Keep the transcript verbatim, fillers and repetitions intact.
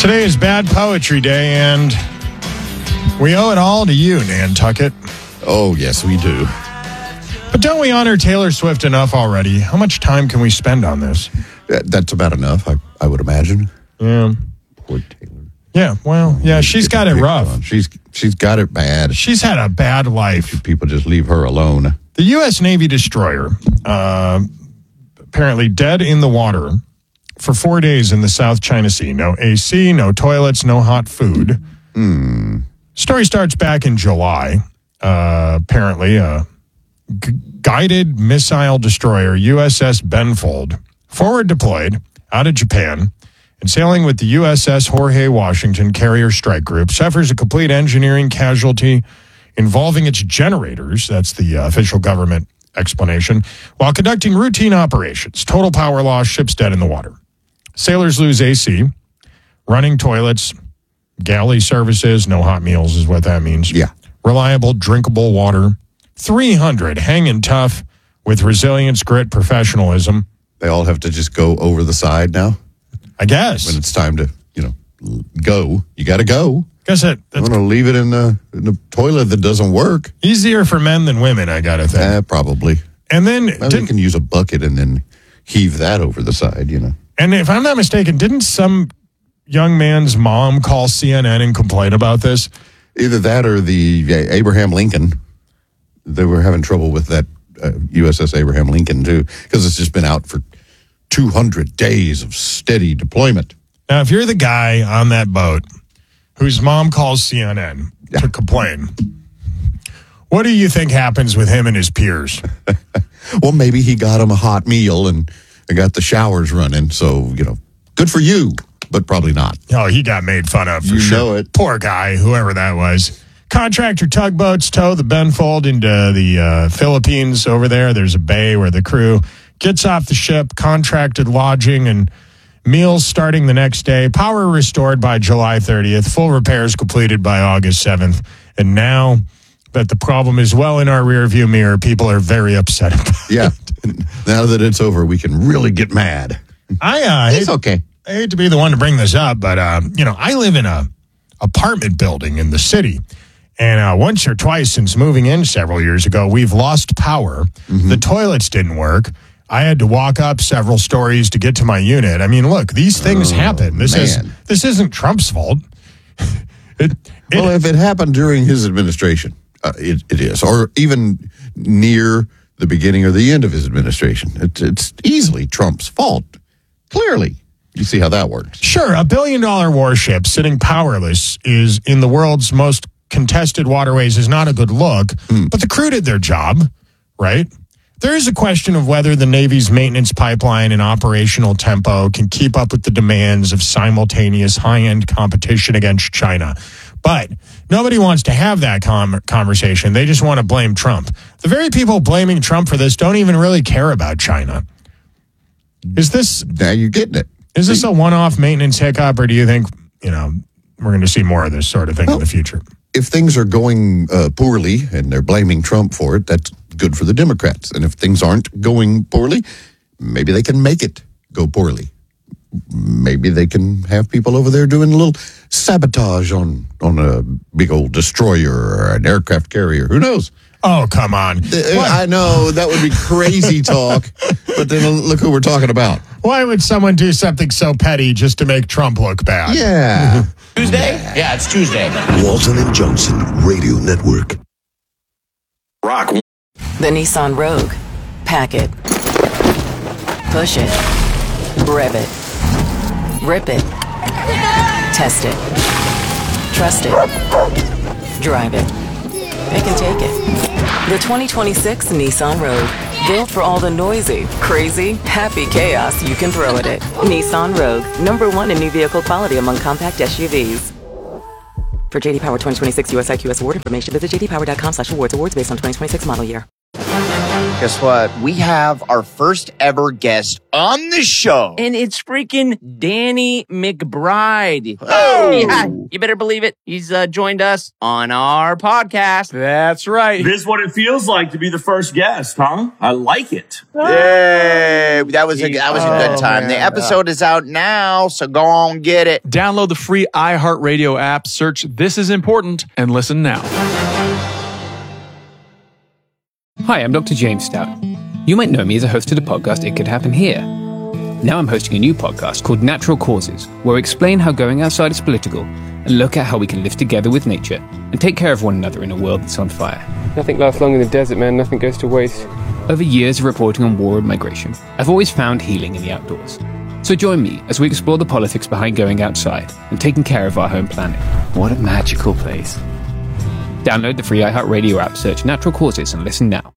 Today is Bad Poetry Day, and we owe it all to you, Nantucket. Oh, yes, we do. But don't we honor Taylor Swift enough already? How much time can we spend on this? That's about enough, I, I would imagine. Yeah. Poor Taylor. Yeah, well, yeah, she's got it rough. She's She's got it bad. She's had a bad life. People just leave her alone. The U S Navy destroyer, uh, apparently dead in the water for four days in the South China Sea. No A C, no toilets, no hot food. Hmm. Story starts back in July. Uh, apparently, a g- guided missile destroyer, U S S Benfold, forward deployed out of Japan and sailing with the U S S Jorge Washington Carrier Strike Group, suffers a complete engineering casualty involving its generators. That's the uh, official government explanation. While conducting routine operations, total power loss, ship's dead in the water. Sailors lose A C, running toilets, galley services, no hot meals is what that means. Yeah. Reliable, drinkable water. three hundred hanging tough with resilience, grit, professionalism. They all have to just go over the side now? I guess. When it's time to, you know, go, you got to go. Guess that, I'm that's going to leave it in the, in the toilet that doesn't work. easier for men than women, I got to think. Eh, probably. And then, Well, you didn't- can use a bucket and then heave that over the side, you know. and if I'm not mistaken, didn't some young man's mom call C N N and complain about this? Either that or the uh, Abraham Lincoln. They were having trouble with that uh, U S S Abraham Lincoln, too, because it's just been out for two hundred days of steady deployment. Now, if you're the guy on that boat whose mom calls C N N Yeah. to complain, what do you think happens with him and his peers? Well, maybe he got him a hot meal and got the showers running. So, you know, good for you, but probably not. Oh, he got made fun of for You sure. know it. Poor guy, whoever that was. Contractor tugboats tow the Benfold into the uh, Philippines over there. There's a bay where the crew gets off the ship, contracted lodging and meals starting the next day. Power restored by July thirtieth. Full repairs completed by August seventh. And now that the problem is well in our rearview mirror, people are very upset about it. Yeah. Now that it's over, we can really get mad. I, uh, It's hate, okay. I hate to be the one to bring this up, but, uh, you know, I live in a apartment building in the city. And uh, once or twice since moving in several years ago, we've lost power. Mm-hmm. The toilets didn't work. I had to walk up several stories to get to my unit. I mean, look, these things Oh, happen. This is man. this isn't Trump's fault. it, it, Well, if it happened during his administration, uh, it, it is, or even near the beginning or the end of his administration, it, it's easily Trump's fault. Clearly. You see how that works. sure, a billion dollar warship sitting powerless is in the world's most contested waterways is not a good look, Hmm. but the crew did their job, right? There is a question of whether the Navy's maintenance pipeline and operational tempo can keep up with the demands of simultaneous high-end competition against China. But nobody wants to have that com- conversation. They just want to blame Trump. The very people blaming Trump for this don't even really care about China. Is this Now you're getting it. is this a one-off maintenance hiccup, or do you think, you know, we're going to see more of this sort of thing in the future? If things are going uh, poorly and they're blaming Trump for it, that's good for the Democrats. And if things aren't going poorly, maybe they can make it go poorly. Maybe they can have people over there doing a little sabotage on, on a big old destroyer or an aircraft carrier. Who knows? Oh, come on. Uh, I know that would be crazy talk, but then look who we're talking about. Why would someone do something so petty just to make Trump look bad? Yeah. Tuesday? Yeah, it's Tuesday. Walton and Johnson Radio Network. Rock. The Nissan Rogue. Pack it. Push it. Rev it. Rip it. Test it. Trust it. Drive it. It can take it. The twenty twenty-six Nissan Rogue. Built for all the noisy, crazy, happy chaos you can throw at it. Nissan Rogue. Number one in new vehicle quality among compact S U Vs. For J D Power twenty twenty-six U S I Q S award information, visit j d power dot com slash awards. Awards based on twenty twenty-six model year. Guess what? We have our first ever guest on the show. And it's freaking Danny McBride. Oh! Yeah, you better believe it. He's uh, joined us on our podcast. That's right. This is what it feels like to be the first guest, huh? I like it. Yay! That was a that was a good Oh, time. man. The episode is out now, so go on get it. Download the free iHeartRadio app, search This Is Important, and listen now. Hi, I'm Doctor James Stout. You might know me as a host of the podcast It Could Happen Here. Now I'm hosting a new podcast called Natural Causes, where I explain how going outside is political and look at how we can live together with nature and take care of one another in a world that's on fire. Nothing lasts long in the desert, man. Nothing goes to waste. Over years of reporting on war and migration, I've always found healing in the outdoors. So join me as we explore the politics behind going outside and taking care of our home planet. What a magical place. Download the free iHeartRadio app, search Natural Causes, and listen now.